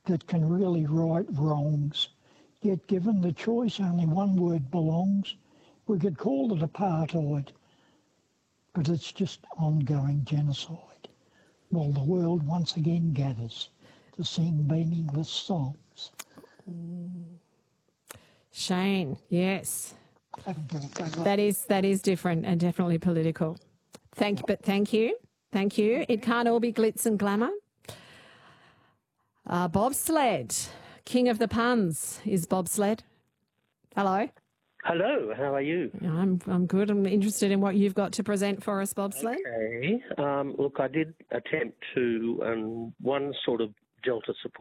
that can really right wrongs. Yet given the choice, only one word belongs. We could call it apartheid, but it's just ongoing genocide, while the world once again gathers to sing meaningless songs. Shane, yes. That is different and definitely political. Thank you. It can't all be glitz and glamour. Bobsled, king of the puns, is bobsled. Hello. Hello, how are you? I'm good. I'm interested in what you've got to present for us, bobsled. Okay. Look, I did attempt to, one sort of Delta support